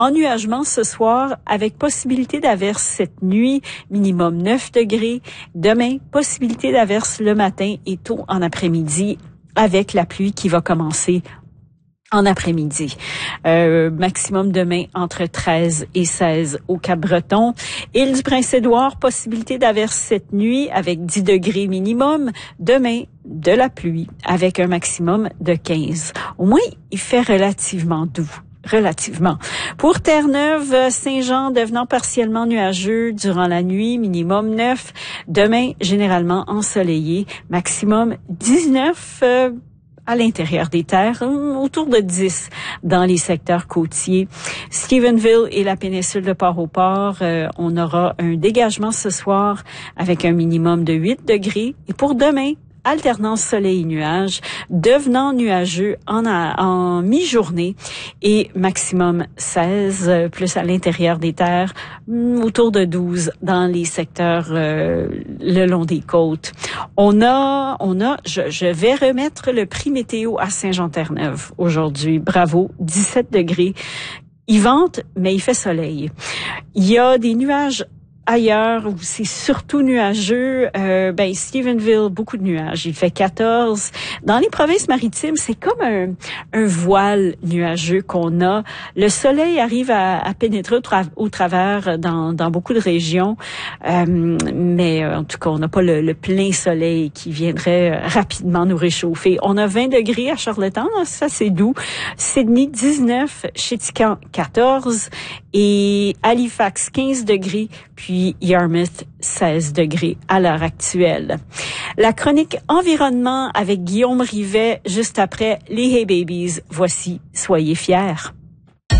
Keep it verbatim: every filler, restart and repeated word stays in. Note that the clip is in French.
Ennuagement ce soir avec possibilité d'averse cette nuit, minimum neuf degrés. Demain, possibilité d'averse le matin et tôt en après-midi avec la pluie qui va commencer en après-midi. Euh, maximum demain entre treize et seize au Cap-Breton. Île du Prince-Édouard, possibilité d'averse cette nuit avec dix degrés minimum. Demain, de la pluie avec un maximum de quinze. Au moins, il fait relativement doux. Relativement. Pour Terre-Neuve, Saint-Jean devenant partiellement nuageux durant la nuit, minimum neuf. Demain, généralement ensoleillé, maximum dix-neuf euh, à l'intérieur des terres, autour de dix dans les secteurs côtiers. Stephenville et la péninsule de Port-au-Port, euh, on aura un dégagement ce soir avec un minimum de huit degrés. Et pour demain, alternance soleil et nuages, devenant nuageux en, en mi-journée et maximum seize, plus à l'intérieur des terres, autour de douze dans les secteurs euh, le long des côtes. On a, on a, je, je vais remettre le prix météo à Saint-Jean-Terre-Neuve aujourd'hui. Bravo, dix-sept degrés. Il vente, mais il fait soleil. Il y a des nuages ailleurs où c'est surtout nuageux, euh, ben Stephenville, beaucoup de nuages. Il fait quatorze. Dans les provinces maritimes, c'est comme un, un voile nuageux qu'on a. Le soleil arrive à, à pénétrer au, tra- au travers dans, dans beaucoup de régions, euh, mais en tout cas, on n'a pas le, le plein soleil qui viendrait rapidement nous réchauffer. On a vingt degrés à Charlottetown, ça c'est doux. Sydney, dix-neuf. Chéticamp, quatorze. Et Halifax, quinze degrés. Puis Yarmouth, seize degrés à l'heure actuelle. La chronique environnement avec Guillaume Rivet juste après les Hey Babies. Voici, soyez fiers.